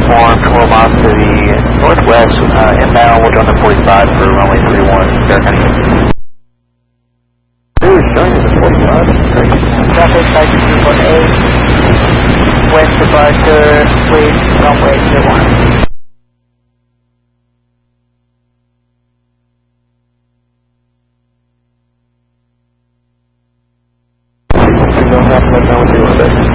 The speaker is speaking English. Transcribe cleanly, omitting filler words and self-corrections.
form 12 miles to the northwest, inbound, we'll on the 45 for runway 31, Garrett County. Ooh, showing us a 45, great. Traffic by 218, west departure, please, runway 31. Don't have to let know what you want to do.